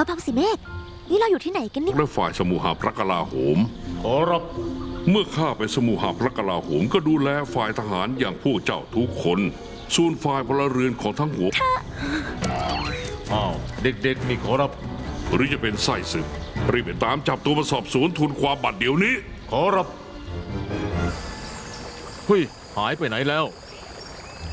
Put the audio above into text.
พังสีเมฆนี่เราอยู่ที่ไหนกันเนี่ยและฝ่ายสมุหพระกลาโหมขอรับเมื่อข้าไปสมุหพระกลาโหมก็ดูแลฝ่ายทหารอย่างพวกเจ้าทุกคนส่วนฝ่ายพลเรือนของทั้งหัวอ้าวเด็กๆมีขอรับหรือจะเป็นไส้ศึกรีบไปตามจับตัวมาสอบสวนทูลความบัดเดี๋ยวนี้ขอรับเฮ้ยหายไปไหนแล้ว